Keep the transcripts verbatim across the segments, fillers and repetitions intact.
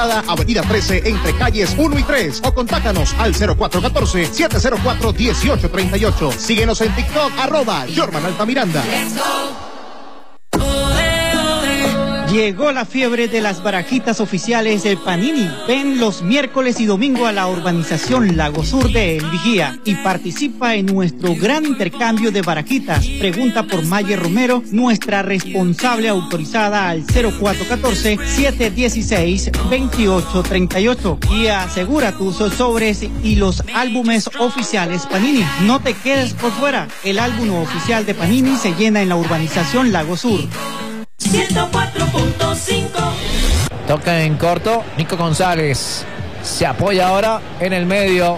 Avenida trece, entre calles uno y tres, o contáctanos al cero cuatro uno cuatro, siete cero cuatro, uno ocho tres ocho. Síguenos en TikTok, arroba Jorman Altamiranda. Llegó la fiebre de las barajitas oficiales de Panini. Ven los miércoles y domingo a la urbanización Lago Sur de El Vigía y participa en nuestro gran intercambio de barajitas. Pregunta por Maye Romero, nuestra responsable autorizada, al cero cuatro uno cuatro, siete uno seis, dos ocho tres ocho, y asegura tus sobres y los álbumes oficiales Panini. No te quedes por fuera. El álbum oficial de Panini se llena en la urbanización Lago Sur. ciento cuatro punto cinco. Toca en corto, Nico González se apoya ahora en el medio.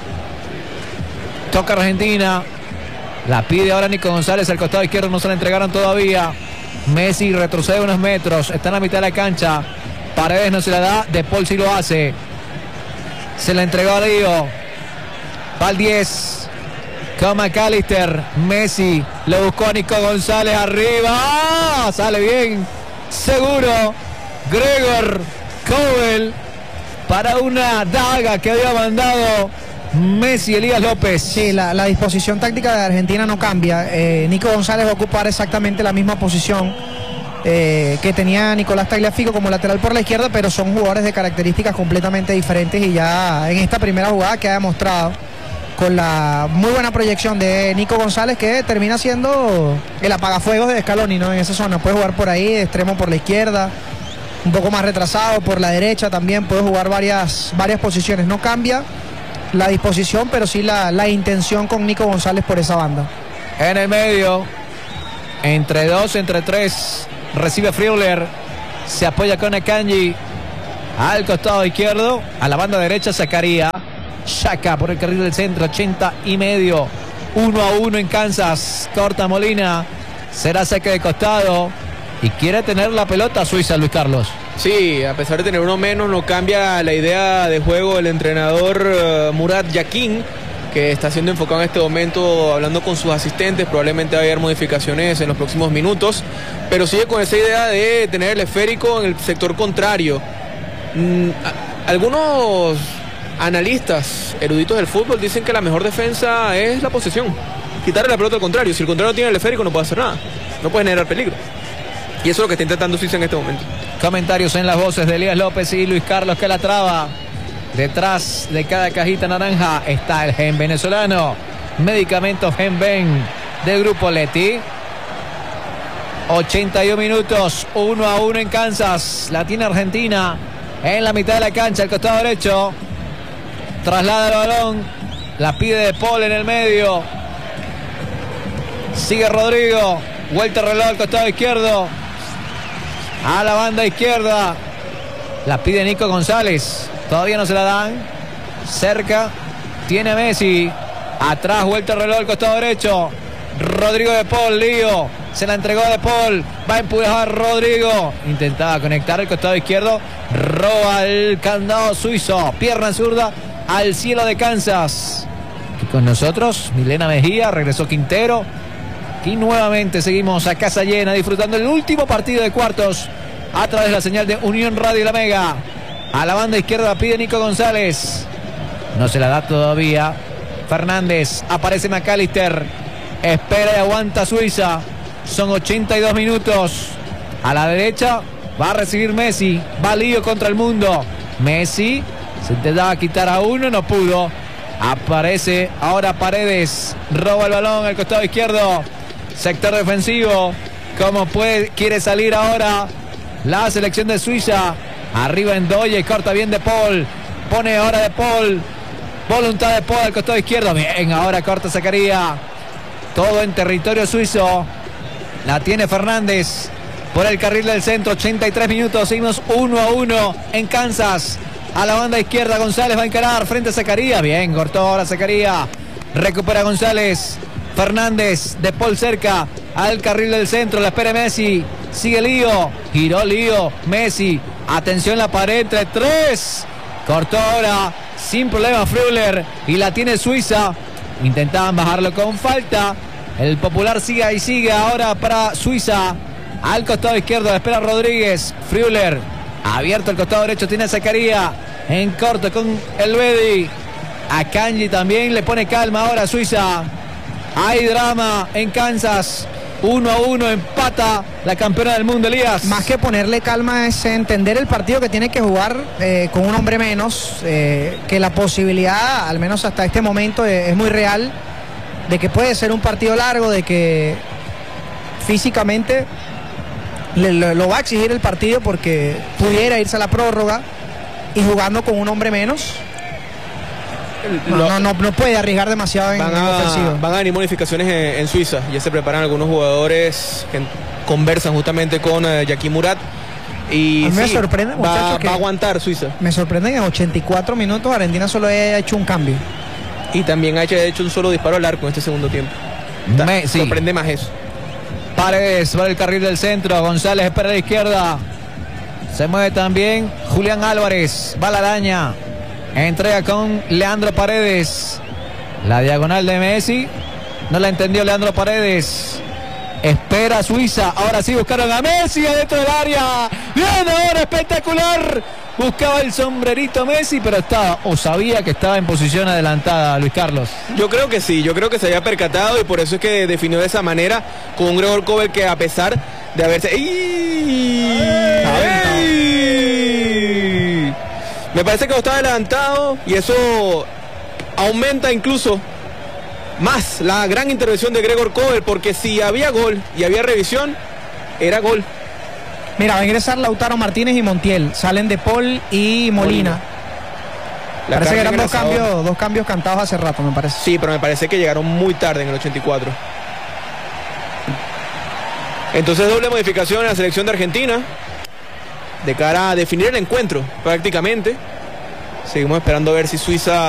Toca Argentina, la pide ahora Nico González al costado izquierdo, no se la entregaron todavía. Messi retrocede unos metros, está en la mitad de la cancha. Paredes no se la da, De Paul sí lo hace. Se la entregó a Lío. Va al diez. Con McAllister, Messi lo buscó a Nico González arriba. ¡Ah! Sale bien, seguro. Gregor Kobel para una daga que había mandado Messi. Elías López. Sí, la, la disposición táctica de Argentina no cambia. Eh, Nico González va a ocupar exactamente la misma posición eh, que tenía Nicolás Tagliafico como lateral por la izquierda, pero son jugadores de características completamente diferentes, y ya en esta primera jugada que ha demostrado con la muy buena proyección de Nico González, que termina siendo el apagafuegos de Scaloni, ¿no? En esa zona puede jugar por ahí, de extremo por la izquierda, un poco más retrasado por la derecha también, puede jugar varias, varias posiciones. No cambia la disposición, pero sí la, la intención con Nico González por esa banda. En el medio, entre dos, entre tres, recibe Friuler, se apoya con Akanji al costado izquierdo, a la banda derecha sacaría Shaka por el carril del centro, ochenta y medio, uno a uno en Kansas. Corta Molina, será saque de costado y quiere tener la pelota Suiza, Luis Carlos. Sí, a pesar de tener uno menos, no cambia la idea de juego del entrenador uh, Murat Yakin, que está siendo enfocado en este momento, hablando con sus asistentes. Probablemente va a haber modificaciones en los próximos minutos, pero sigue con esa idea de tener el esférico en el sector contrario. Mm, a, algunos analistas eruditos del fútbol dicen que la mejor defensa es la posesión, quitarle la pelota al contrario. Si el contrario tiene el esférico, no puede hacer nada, no puede generar peligro, y eso es lo que está intentando Suiza en este momento. Comentarios en las voces de Elías López y Luis Carlos Calatrava. Detrás de cada cajita naranja está el gen venezolano, medicamentos Genven del Grupo Leti. ochenta y uno minutos, uno a uno en Kansas. La tiene Argentina en la mitad de la cancha, al costado derecho. Traslada el balón, la pide De Paul en el medio. Sigue Rodrigo, vuelta el reloj al costado izquierdo, a la banda izquierda. La pide Nico González, todavía no se la dan. Cerca tiene a Messi, atrás vuelta el reloj al costado derecho. Rodrigo De Paul, lío, se la entregó a De Paul, va a empujar Rodrigo, intentaba conectar el costado izquierdo, roba el candado suizo, pierna zurda al cielo de Kansas. Aquí con nosotros Milena Mejía, regresó Quintero. Aquí nuevamente seguimos a casa llena, disfrutando el último partido de cuartos a través de la señal de Unión Radio La Mega. A la banda izquierda pide Nico González, no se la da todavía Fernández, aparece McAllister, espera y aguanta Suiza. Son ochenta y dos minutos. A la derecha va a recibir Messi, va lío contra el mundo. Messi se intentaba quitar a uno, no pudo. Aparece ahora Paredes, roba el balón al costado izquierdo, sector defensivo. Como puede, quiere salir ahora la selección de Suiza. Arriba en Doye, corta bien De Paul, pone ahora De Paul, voluntad De Paul al costado izquierdo. Bien, ahora corta Zacaría. Todo en territorio suizo. La tiene Fernández por el carril del centro. ochenta y tres minutos, seguimos uno a uno en Kansas. A la banda izquierda González va a encarar frente a Zacaría. Bien, cortó ahora Zacaría, recupera González. Fernández, De Paul cerca al carril del centro, la espera Messi, sigue Lío, giró Lío, Messi, atención la pared entre tres, cortó ahora sin problema Friuler y la tiene Suiza. Intentaban bajarlo con falta. El popular sigue y sigue ahora para Suiza. Al costado izquierdo espera Rodríguez. Friuler Abierto el costado derecho, tiene a Zakaria. En corto con el Bedi. A Kanji también le pone calma ahora Suiza. Hay drama en Kansas. Uno a uno empata la campeona del mundo, Elías. Más que ponerle calma es entender el partido que tiene que jugar eh, con un hombre menos, eh, que la posibilidad, al menos hasta este momento, eh, es muy real, de que puede ser un partido largo, de que físicamente le, lo, lo va a exigir el partido porque pudiera irse a la prórroga y jugando con un hombre menos. No, no, no, no puede arriesgar demasiado en, van en a, ofensiva. Van a venir modificaciones en, en Suiza. Ya se preparan algunos jugadores que conversan justamente con uh, Jackie Murat. Y a mí me sí, sorprende, va, que va a aguantar Suiza. Me sorprende que en ochenta y cuatro minutos Argentina solo haya hecho un cambio. Y también ha hecho, ha hecho un solo disparo al arco en este segundo tiempo. Está, me, sí. Sorprende más eso. Paredes va el carril del centro. González espera a la izquierda. Se mueve también Julián Álvarez. Va la araña. Entrega con Leandro Paredes. La diagonal de Messi. No la entendió Leandro Paredes. Espera Suiza. Ahora sí buscaron a Messi adentro del área. Bien ahora, espectacular. Buscaba el sombrerito Messi, pero estaba o sabía que estaba en posición adelantada, Luis Carlos. Yo creo que sí, yo creo que se había percatado y por eso es que definió de esa manera con un Gregor Kobel que a pesar de haberse... ¡Ey! ¡Ey! Me parece que estaba adelantado y eso aumenta incluso más la gran intervención de Gregor Kobel, porque si había gol y había revisión, era gol. Mira, va a ingresar Lautaro Martínez y Montiel. Salen De Paul y Molina. La parece que eran dos ingresador. cambios, dos cambios cantados hace rato, me parece. Sí, pero me parece que llegaron muy tarde en el ochenta y cuatro. Entonces doble modificación en la selección de Argentina de cara a definir el encuentro prácticamente. Seguimos esperando a ver si Suiza